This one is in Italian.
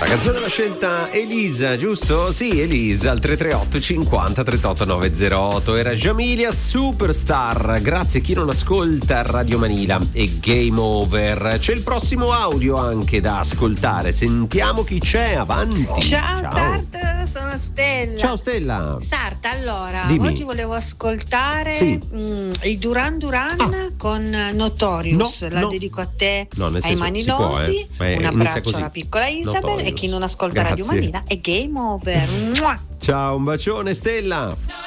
La canzone l'ha scelta Elisa, giusto? Sì, Elisa, al 338 50 38 908. Era Jamilia Superstar. Grazie a chi non ascolta Radio Manila e Game Over. C'è il prossimo audio anche da ascoltare. Sentiamo chi c'è, avanti. Ciao. Sart, sono Stella. Ciao Stella. Sart, allora, Dimmi. oggi volevo ascoltare Sì. i Duran Duran con Notorious. La dedico a te, No, nel ai senso, manilosi. si può, Un abbraccio alla piccola Isabel Notorious. e chi non ascolta Radio Grazie. Manila è Game Over. Mua. Ciao, un bacione Stella.